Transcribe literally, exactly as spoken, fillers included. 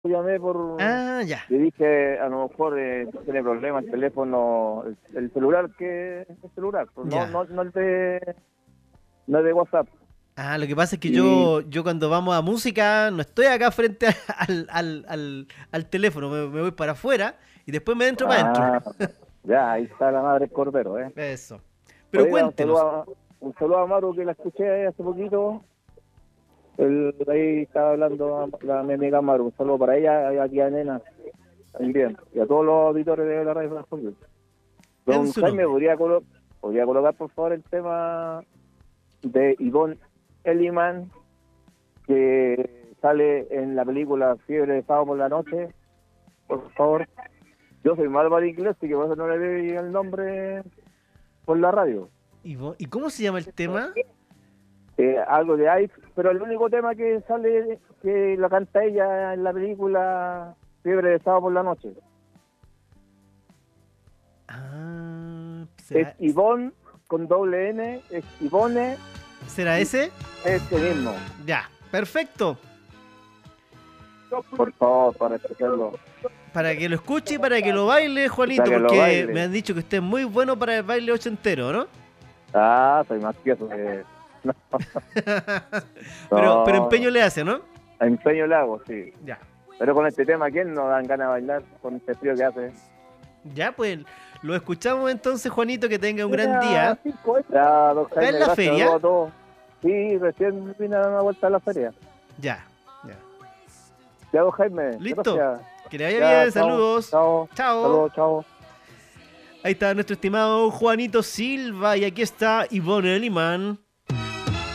llamé por... Ah, ya, Le dije, a lo mejor eh, tiene problemas el teléfono, el, el celular, que el celular, pues no, ya. no, no el de, no el de WhatsApp. Ah, lo que pasa es que Y, yo, yo cuando vamos a música no estoy acá frente a- al, al, al, al teléfono, me, me voy para afuera y después me entro para adentro. ah, ya, ahí está la madre del cordero, ¿eh? Eso. Pero Oiga, un saludo cuéntenos. a, un saludo a Maru, que la escuché ahí hace poquito. El, ahí estaba hablando la, mi amiga Maru. Un saludo para ella y aquí a Nena también. Y a todos los auditores de la radio. En Don su Jaime, nombre. ¿podría, colo ¿podría colocar por favor el tema de Ivonne Elliman, que sale en la película Fiebre de Sábado por la Noche? Por favor. Yo soy malo para inglés, así que por eso no le doy el nombre por la radio. ¿Y, vo- ¿y cómo se llama el tema? Eh, algo de Ice, pero el único tema que sale, que la canta ella en la película Fiebre de Sábado por la Noche, Ah, es ¿será, Ivonne con doble N, es Ivone, ¿será ese? este mismo. Ya, perfecto. Por favor, para escucharlo, Para que lo escuche y para que lo baile, para Juanito, que lo porque me baile. han dicho que usted es muy bueno para el baile ochentero, ¿no? Ah, soy más que eso. Que... No, pero, pero no, empeño le hace, ¿no? empeño le hago, sí. Ya. Pero con este tema, ¿quién no dan ganas de bailar con este frío que hace? Ya, pues, lo escuchamos entonces, Juanito, que tenga un gran día. Ya, don ¿Está Jaime, en la gracias, feria? saludos a todos. Sí, recién vine a dar una vuelta a la feria. Ya, ya. Ya, don Jaime, Listo. gracias. Que le vaya Ya, bien, chao, saludos. chao, Chao. saludos, chao. Ahí está nuestro estimado Juanito Silva y aquí está Ivonne Eliman.